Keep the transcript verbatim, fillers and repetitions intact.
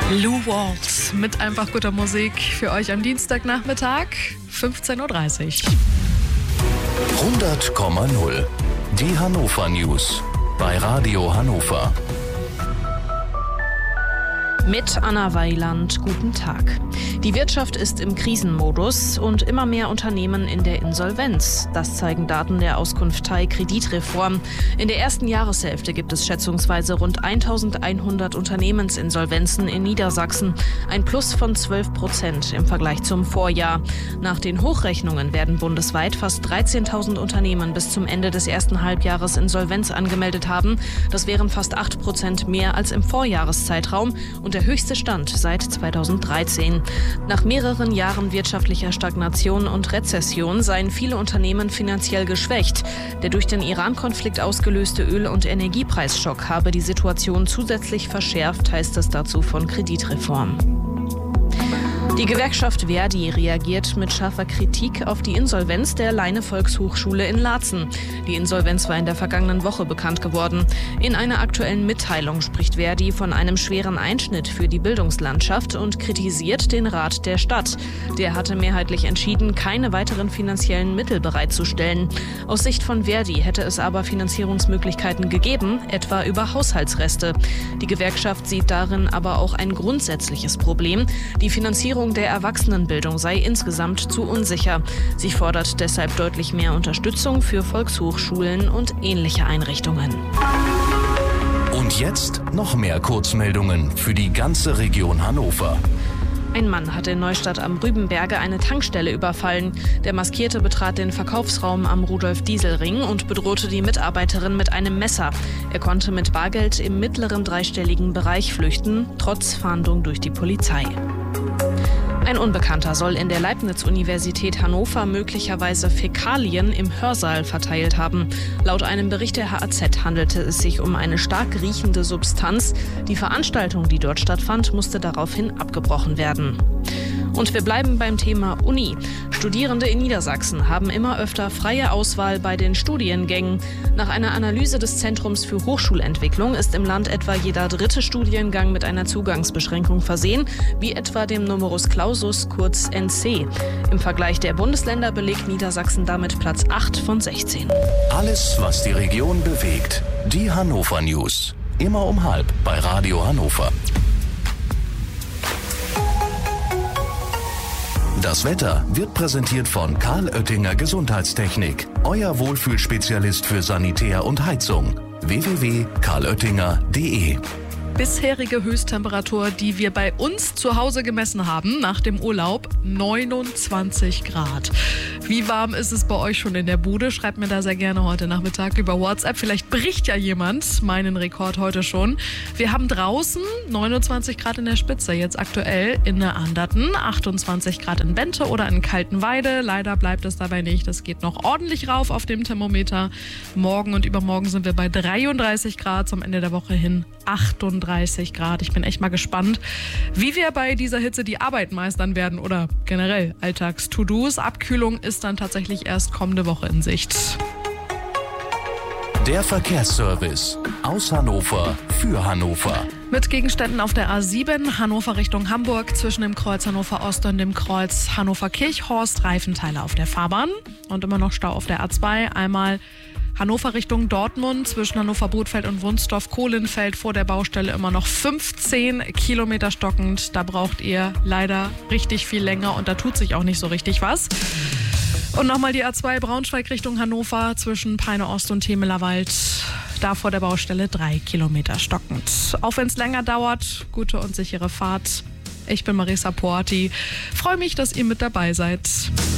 Lou Waltz mit einfach guter Musik für euch am Dienstagnachmittag, fünfzehn Uhr dreißig. hundert Komma null. Die Hannover News bei Radio Hannover. Mit Anna Weiland, guten Tag. Die Wirtschaft ist im Krisenmodus und immer mehr Unternehmen in der Insolvenz. Das zeigen Daten der Auskunftei Kreditreform. In der ersten Jahreshälfte gibt es schätzungsweise rund eintausendeinhundert Unternehmensinsolvenzen in Niedersachsen. Ein Plus von zwölf Prozent im Vergleich zum Vorjahr. Nach den Hochrechnungen werden bundesweit fast dreizehntausend Unternehmen bis zum Ende des ersten Halbjahres Insolvenz angemeldet haben. Das wären fast acht Prozent mehr als im Vorjahreszeitraum und der höchste Stand seit zweitausenddreizehn. Nach mehreren Jahren wirtschaftlicher Stagnation und Rezession seien viele Unternehmen finanziell geschwächt. Der durch den Iran-Konflikt ausgelöste Öl- und Energiepreisschock habe die Situation zusätzlich verschärft, heißt es dazu von Kreditreform. Die Gewerkschaft Verdi reagiert mit scharfer Kritik auf die Insolvenz der Leine-Volkshochschule in Laatzen. Die Insolvenz war in der vergangenen Woche bekannt geworden. In einer aktuellen Mitteilung spricht Verdi von einem schweren Einschnitt für die Bildungslandschaft und kritisiert den Rat der Stadt. Der hatte mehrheitlich entschieden, keine weiteren finanziellen Mittel bereitzustellen. Aus Sicht von Verdi hätte es aber Finanzierungsmöglichkeiten gegeben, etwa über Haushaltsreste. Die Gewerkschaft sieht darin aber auch ein grundsätzliches Problem. Die Finanzierung der Erwachsenenbildung sei insgesamt zu unsicher. Sie fordert deshalb deutlich mehr Unterstützung für Volkshochschulen und ähnliche Einrichtungen. Und jetzt noch mehr Kurzmeldungen für die ganze Region Hannover. Ein Mann hat in Neustadt am Rübenberge eine Tankstelle überfallen. Der Maskierte betrat den Verkaufsraum am Rudolf-Diesel-Ring und bedrohte die Mitarbeiterin mit einem Messer. Er konnte mit Bargeld im mittleren dreistelligen Bereich flüchten, trotz Fahndung durch die Polizei. Ein Unbekannter soll in der Leibniz-Universität Hannover möglicherweise Fäkalien im Hörsaal verteilt haben. Laut einem Bericht der H A Z handelte es sich um eine stark riechende Substanz. Die Veranstaltung, die dort stattfand, musste daraufhin abgebrochen werden. Und wir bleiben beim Thema Uni. Studierende in Niedersachsen haben immer öfter freie Auswahl bei den Studiengängen. Nach einer Analyse des Zentrums für Hochschulentwicklung ist im Land etwa jeder dritte Studiengang mit einer Zugangsbeschränkung versehen, wie etwa dem Numerus Clausus, kurz N C. Im Vergleich der Bundesländer belegt Niedersachsen damit Platz acht von sechzehn. Alles, was die Region bewegt. Die Hannover News. Immer um halb bei Radio Hannover. Das Wetter wird präsentiert von Karl Oettinger Gesundheitstechnik. Euer Wohlfühlspezialist für Sanitär und Heizung. w w w punkt karl oettinger punkt de Bisherige Höchsttemperatur, die wir bei uns zu Hause gemessen haben, nach dem Urlaub, neunundzwanzig Grad. Wie warm ist es bei euch schon in der Bude? Schreibt mir da sehr gerne heute Nachmittag über WhatsApp. Vielleicht bricht ja jemand meinen Rekord heute schon. Wir haben draußen neunundzwanzig Grad in der Spitze, jetzt aktuell in der Anderten, achtundzwanzig Grad in Bente oder in Kaltenweide. Leider bleibt es dabei nicht. Das geht noch ordentlich rauf auf dem Thermometer. Morgen und übermorgen sind wir bei dreiunddreißig Grad, zum Ende der Woche hin achtunddreißig Grad. Ich bin echt mal gespannt, wie wir bei dieser Hitze die Arbeit meistern werden oder generell Alltags-To-Dos. Abkühlung ist dann tatsächlich erst kommende Woche in Sicht. Der Verkehrsservice aus Hannover für Hannover. Mit Gegenständen auf der A sieben, Hannover Richtung Hamburg, zwischen dem Kreuz Hannover Ost und dem Kreuz Hannover Kirchhorst, Reifenteile auf der Fahrbahn und immer noch Stau auf der A zwei. Einmal Hannover Richtung Dortmund, zwischen Hannover Bothfeld und Wunstorf-Kohlenfeld vor der Baustelle immer noch fünfzehn Kilometer stockend. Da braucht ihr leider richtig viel länger und da tut sich auch nicht so richtig was. Und nochmal die A zwei Braunschweig Richtung Hannover, zwischen Peine Ost und Temelerwald. Da vor der Baustelle drei Kilometer stockend. Auch wenn es länger dauert, gute und sichere Fahrt. Ich bin Marisa Porti. Freue mich, dass ihr mit dabei seid.